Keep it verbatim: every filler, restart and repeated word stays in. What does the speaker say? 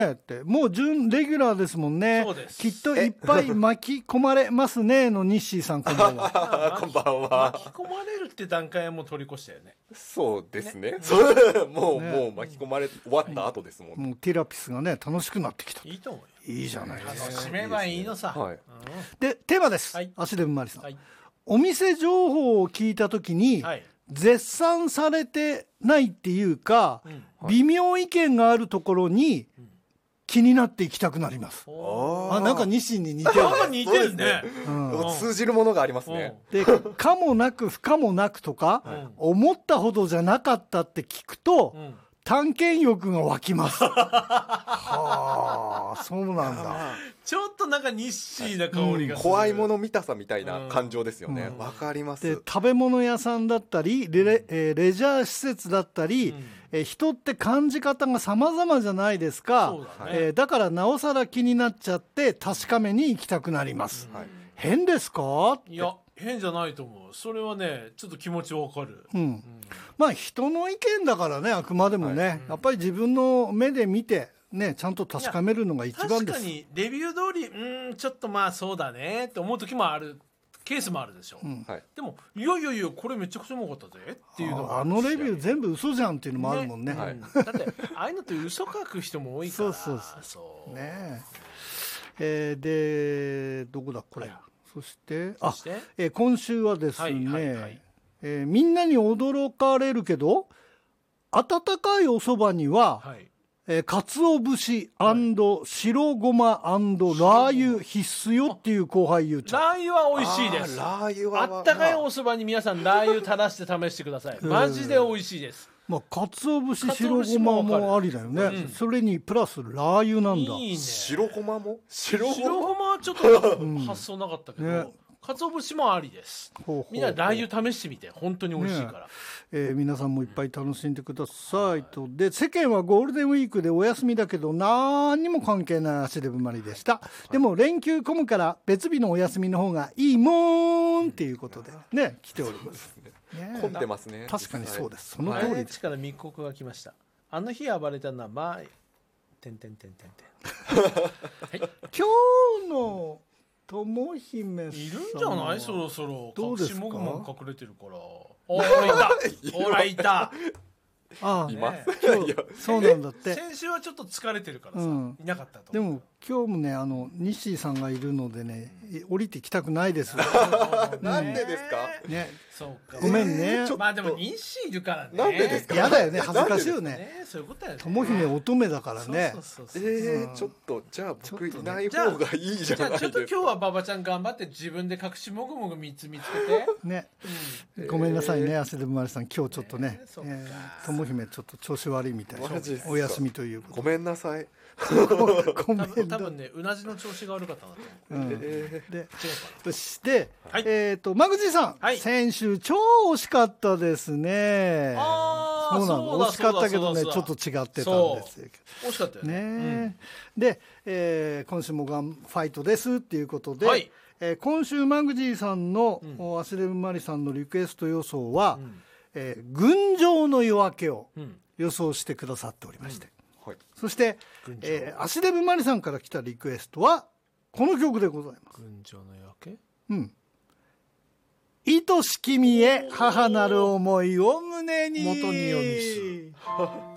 ってもう準レギュラーですもんね。 そうです。 きっといっぱい巻き込まれますねの日誌さん、こんばんは。 こんばんは。 巻き込まれるって段階はもう取り越したよね。 そうですね。 ねそうもう、 ねもう巻き込まれ終わった後ですもんね。 もうティラピスがね楽しくなってきた。 いいと思うよ。 いいじゃないですか。 楽しめばいいのさ。 はい。 でテーマです、 はい足でぶまりさん、 はい。 お店情報を聞いた時に、 はい。 絶賛されてないっていうか、 うん微妙意見があるところに気になっていきたくなります。 おあ、なんか日誌に似てる。 なんか似てるね。 うん通じるものがありますね。 でかもなく不可もなくとか、 うん思ったほどじゃなかったって聞くと、 うん探検欲が湧きますはあ、そうなんだ。 ちょっとなんか日誌な香りがする。 怖いもの見たさみたいな感情ですよね。 うんわかりま。 です食べ物屋さんだったりレレ、えーレジャー施設だったり、 うんえー人って感じ方が様々じゃないですか。 そうだねえーだからなおさら気になっちゃって確かめに行きたくなります、 はい。 変ですかって。 いや変じゃないと思う。それはねちょっと気持ちわかる。 うんまあ人の意見だからね、あくまでもね、 はいやっぱり自分の目で見てねちゃんと確かめるのが一番確かです。 にレビュー通りうーんちょっとまあそうだねって思う時もあるケースもあるでしょ、 んはい。 でもいやいやいやこれめちゃくちゃうまかったぜっていうのがああのレビュー全部嘘じゃんっていうのもあるもんね。 はいうんだってああいうのって嘘書く人も多いからそうそうそうそうねえーでどこだこれ、 はいそしてあそしてえー今週はですね、 はいはいはいえーみんなに驚かれるけど温かいお蕎麦には、 はいえー、鰹節白ごまラー油必須よっていう後輩言うちゃう。 ラー油は美味しいです。 あーラー油はあったかいお蕎麦に皆さんラー油垂らして試してください。マジで美味しいです。 まあ、鰹節鰹白節ごまもわかるもありだよね、 うんそれにプラスラー油なんだ。 いいね。 白ごまも白ごま白ごまはちょっと発想なかったけど、 ね鰹節もありです。 ほうほうほうみんなラー油試してみて本当に美味しいから。 えー皆さんもいっぱい楽しんでくださいと。で世間はゴールデンウィークでお休みだけど何にも関係ない足でぶまりでした、でも連休混むから別日のお休みの方がいいもんっていうことでね来ておりますね。 混んでますね。 確かにそうです、その前通りです。 の地から密告が来ました。あの日暴れたのはまあてんてんてんてんてん。 今日の友姫さんいるんじゃないそろそろ。 どうですか隠しもぐもぐ隠れてるから。ほらいた。ほらいた。 ああいまねす。 今日そうなんだって。 先週はちょっと疲れてるからさ、 うんいなかったとでも今日もねあの西井さんがいるのでね降りてきたくないですなんでですか。 ね。 そうかごめんね、 まあでも日誌いるからね。 なんでですか。 嫌だよね、恥ずかしいよね。 ねそういうことやね。 友姫乙女だからね。 そうそうそうそう。 えー、ちょっとじゃあ僕いないじゃあ方がいいじゃじゃあないですか。 ちょっと今日は馬場ちゃん頑張って自分で隠しもぐもぐみっつ見つけて。 ね、 うんごめんなさいね、汗でぶまりさん、今日ちょっとねね、そうかえー友姫ちょっと調子悪いみたいマジっすかお休みということごめんなさい。 で。ご多めんだ分多分ねうなじの調子が悪かったなと思う。 うんえで違うかそして、 はいえっ、とマグジーさん、 はい先週超惜しかったですね。 あーそうなの、 そうだ惜しかったけどね、ちょっとそうだそうだ違ってたんですよ。 惜しかったよね。 ねえで、えー今週もガンファイトですっていうことで、 はいえー今週マグジーさんの、 うんおアシレブマリさんのリクエスト予想は、 うんえー群青の夜明けをうん予想してくださっておりまして、 はい。 そして群青、 えー、アシレブマリさんから来たリクエストはこの曲でございます。 群青の夜明け。 うん。愛し君へ母なる思いを胸に。 元に読みす